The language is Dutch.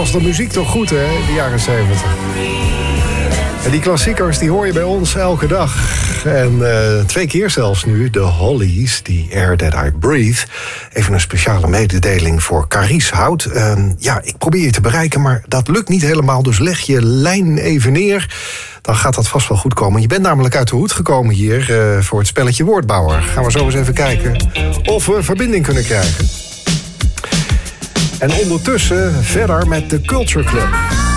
was de muziek toch goed, hè, in de jaren 70. En die klassiekers die hoor je bij ons elke dag. En 2 keer zelfs nu, de Hollies, die Air That I Breathe. Even een speciale mededeling voor Carice Hout. Ik probeer je te bereiken, maar dat lukt niet helemaal. Dus leg je lijn even neer. Dan gaat dat vast wel goed komen. Je bent namelijk uit de hoed gekomen hier voor het spelletje Woordbouwer. Gaan we zo eens even kijken of we verbinding kunnen krijgen. En ondertussen verder met de Culture Club.